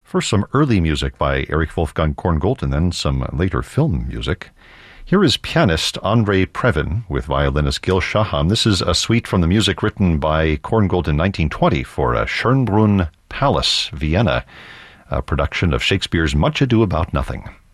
First, some early music by Erich Wolfgang Korngold, and then some later film music. Here is pianist Andrei Previn with violinist Gil Shaham. This is a suite from the music written by Korngold in 1920 for Schönbrunn Palace, Vienna, a production of Shakespeare's Much Ado About Nothing.